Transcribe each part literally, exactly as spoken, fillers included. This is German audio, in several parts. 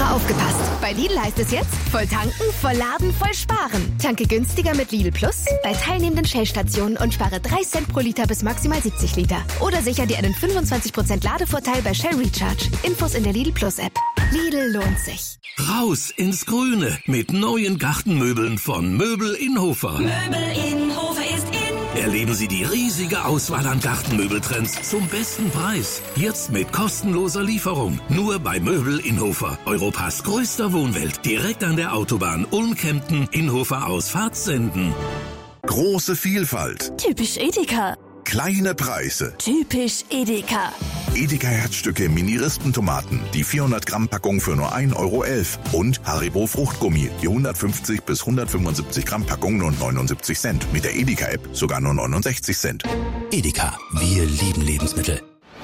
Woche aufgepasst. Bei Lidl heißt es jetzt, voll tanken, voll laden, voll sparen. Tanke günstiger mit Lidl Plus bei teilnehmenden Shell-Stationen und spare drei Cent pro Liter bis maximal siebzig Liter. Oder sicher dir einen fünfundzwanzig Prozent Ladevorteil bei Shell Recharge. Infos in der Lidl Plus App. Lidl lohnt sich. Raus ins Grüne mit neuen Gartenmöbeln von Möbel Innhofer. Möbel Innhofer ist in. Erleben Sie die riesige Auswahl an Gartenmöbeltrends zum besten Preis. Jetzt mit kostenloser Lieferung. Nur bei Möbel Innhofer. Europas größter Wohnwelt. Direkt an der Autobahn Ulm-Kempten, Innhofer aus Fahrtsenden. Große Vielfalt. Typisch Edeka. Kleine Preise. Typisch Edeka. Edeka Herzstücke Mini-Rispentomaten. Die vierhundert Gramm Packung für nur ein Euro elf. Und Haribo Fruchtgummi. Die hundertfünfzig bis hundertfünfundsiebzig Gramm Packung nur neunundsiebzig Cent. Mit der Edeka-App sogar nur neunundsechzig Cent. Edeka. Wir lieben Lebensmittel.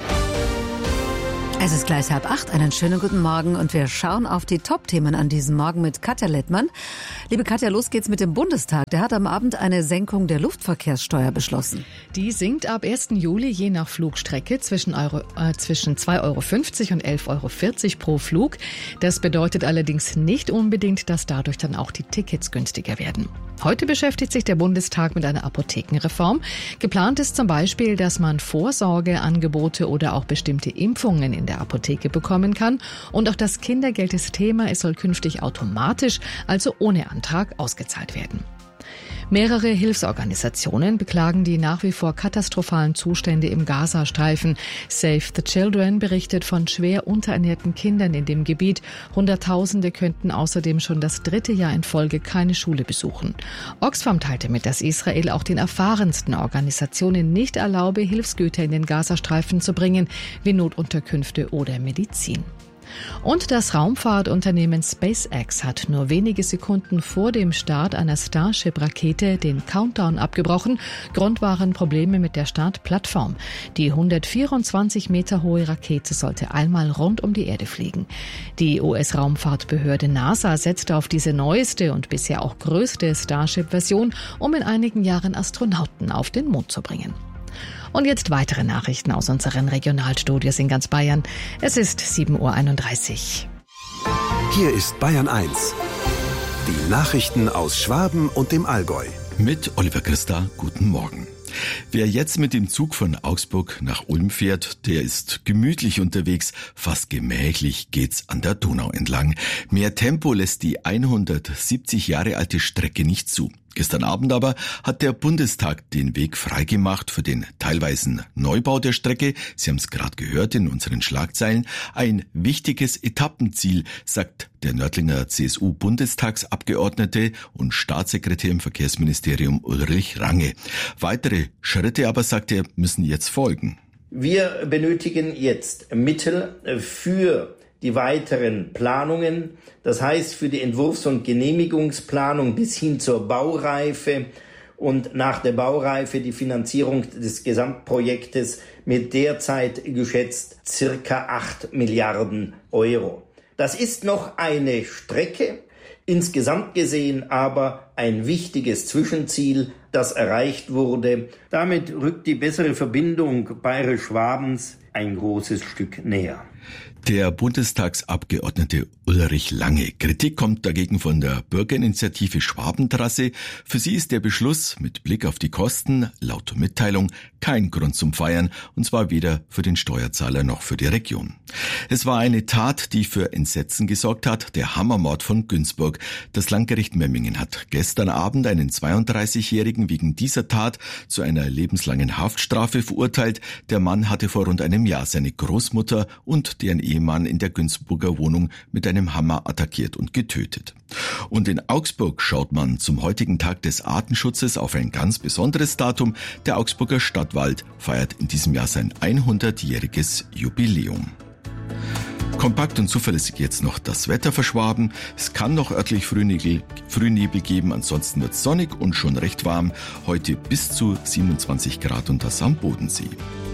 Es ist gleich halb acht, einen schönen guten Morgen und wir schauen auf die Top-Themen an diesem Morgen mit Katja Lettmann. Liebe Katja, los geht's mit dem Bundestag. Der hat am Abend eine Senkung der Luftverkehrssteuer beschlossen. Die sinkt ab ersten Juli je nach Flugstrecke zwischen, Euro, äh, zwischen zwei Euro fünfzig und elf Euro vierzig pro Flug. Das bedeutet allerdings nicht unbedingt, dass dadurch dann auch die Tickets günstiger werden. Heute beschäftigt sich der Bundestag mit einer Apothekenreform. Geplant ist zum Beispiel, dass man Vorsorgeangebote oder auch bestimmte Impfungen in der Apotheke bekommen kann. Und auch das Kindergeld ist Thema. Es soll künftig automatisch, also ohne Antrag, ausgezahlt werden. Mehrere Hilfsorganisationen beklagen die nach wie vor katastrophalen Zustände im Gazastreifen. Save the Children berichtet von schwer unterernährten Kindern in dem Gebiet. Hunderttausende könnten außerdem schon das dritte Jahr in Folge keine Schule besuchen. Oxfam teilte mit, dass Israel auch den erfahrensten Organisationen nicht erlaube, Hilfsgüter in den Gazastreifen zu bringen, wie Notunterkünfte oder Medizin. Und das Raumfahrtunternehmen SpaceX hat nur wenige Sekunden vor dem Start einer Starship-Rakete den Countdown abgebrochen. Grund waren Probleme mit der Startplattform. Die hundertvierundzwanzig Meter hohe Rakete sollte einmal rund um die Erde fliegen. Die U S-Raumfahrtbehörde NASA setzte auf diese neueste und bisher auch größte Starship-Version, um in einigen Jahren Astronauten auf den Mond zu bringen. Und jetzt weitere Nachrichten aus unseren Regionalstudios in ganz Bayern. Es ist sieben Uhr einunddreißig. Hier ist Bayern eins. Die Nachrichten aus Schwaben und dem Allgäu. Mit Oliver Christa, guten Morgen. Wer jetzt mit dem Zug von Augsburg nach Ulm fährt, der ist gemütlich unterwegs. Fast gemächlich geht's an der Donau entlang. Mehr Tempo lässt die hundertsiebzig Jahre alte Strecke nicht zu. Gestern Abend aber hat der Bundestag den Weg freigemacht für den teilweisen Neubau der Strecke. Sie haben es gerade gehört in unseren Schlagzeilen. Ein wichtiges Etappenziel, sagt der Nördlinger C S U-Bundestagsabgeordnete und Staatssekretär im Verkehrsministerium Ulrich Range. Weitere Schritte aber, sagt er, müssen jetzt folgen. Wir benötigen jetzt Mittel für die weiteren Planungen, das heißt für die Entwurfs- und Genehmigungsplanung bis hin zur Baureife und nach der Baureife die Finanzierung des Gesamtprojektes mit derzeit geschätzt circa acht Milliarden Euro. Das ist noch eine Strecke, insgesamt gesehen aber ein wichtiges Zwischenziel, das erreicht wurde. Damit rückt die bessere Verbindung Bayerisch-Schwabens ein großes Stück näher. Der Bundestagsabgeordnete Ulrich Lange. Kritik kommt dagegen von der Bürgerinitiative Schwabentrasse. Für sie ist der Beschluss mit Blick auf die Kosten laut Mitteilung kein Grund zum Feiern, und zwar weder für den Steuerzahler noch für die Region. Es war eine Tat, die für Entsetzen gesorgt hat, der Hammermord von Günzburg. Das Landgericht Memmingen hat gestern Abend einen zweiunddreißigjährigen wegen dieser Tat zu einer lebenslangen Haftstrafe verurteilt. Der Mann hatte vor rund einem Jahr seine Großmutter und deren Ehemann in der Günzburger Wohnung mit einem Hammer attackiert und getötet. Und in Augsburg schaut man zum heutigen Tag des Artenschutzes auf ein ganz besonderes Datum. Der Augsburger Stadtwald feiert in diesem Jahr sein hundertjähriges Jubiläum. Kompakt und zuverlässig jetzt noch das Wetter für Schwaben. Es kann noch örtlich Frühnebel, Frühnebel geben, ansonsten wird es sonnig und schon recht warm. Heute bis zu siebenundzwanzig Grad und das am Bodensee.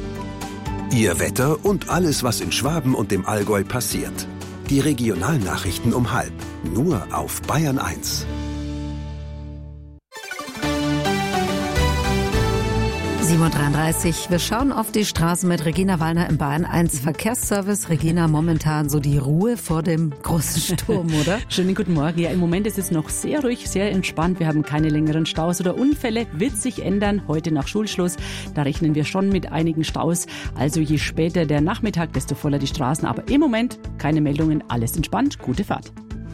Ihr Wetter und alles, was in Schwaben und dem Allgäu passiert. Die Regionalnachrichten um halb. Nur auf Bayern eins. sieben Uhr dreiunddreißig. Wir schauen auf die Straßen mit Regina Wallner im Bayern eins Verkehrsservice. Regina, momentan so die Ruhe vor dem großen Sturm, oder? Schönen guten Morgen. Ja, im Moment ist es noch sehr ruhig, sehr entspannt. Wir haben keine längeren Staus oder Unfälle. Wird sich ändern heute nach Schulschluss. Da rechnen wir schon mit einigen Staus. Also je später der Nachmittag, desto voller die Straßen. Aber im Moment keine Meldungen, alles entspannt. Gute Fahrt.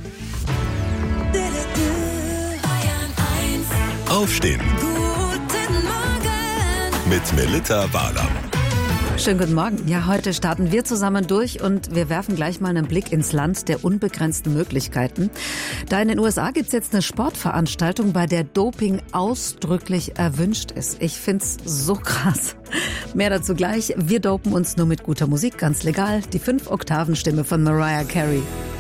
Aufstehen. Mit Melita Wahler. Schönen guten Morgen. Ja, heute starten wir zusammen durch und wir werfen gleich mal einen Blick ins Land der unbegrenzten Möglichkeiten. Da in den U S A gibt's jetzt eine Sportveranstaltung, bei der Doping ausdrücklich erwünscht ist. Ich find's so krass. Mehr dazu gleich. Wir dopen uns nur mit guter Musik, ganz legal. Die Fünf-Oktaven-Stimme von Mariah Carey.